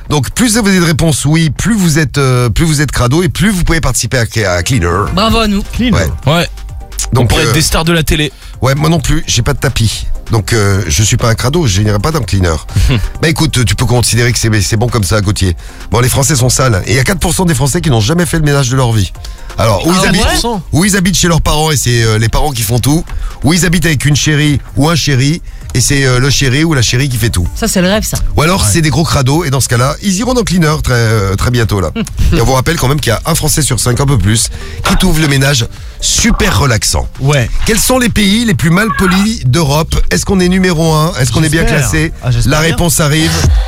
Donc plus vous avez de réponses oui, plus vous êtes crado et plus vous pouvez participer à Cleaner. Bravo à nous. Ouais. Donc On pourrait être des stars de la télé. Ouais, moi non plus, j'ai pas de tapis. Donc je suis pas un crado, je n'irai pas dans le Cleaner. Bah écoute, tu peux considérer que c'est bon comme ça, Gauthier. Bon, les Français sont sales. Et il y a 4% des Français qui n'ont jamais fait le ménage de leur vie. Alors, où ils habitent chez leurs parents et c'est les parents qui font tout. Ou ils habitent avec une chérie ou un chéri et c'est le chéri ou la chérie qui fait tout. Ça, c'est le rêve, ça. Ou alors c'est des gros crados et dans ce cas-là, ils iront dans le Cleaner très bientôt là. Et on vous rappelle quand même qu'il y a un Français sur 5, un peu plus, qui trouve le ménage super relaxant. Ouais. Quels sont les pays les plus mal polis d'Europe? Est-ce qu'on est numéro 1? Est-ce qu'on est bien J'espère. classé? Ah, j'espère La bien. réponse arrive.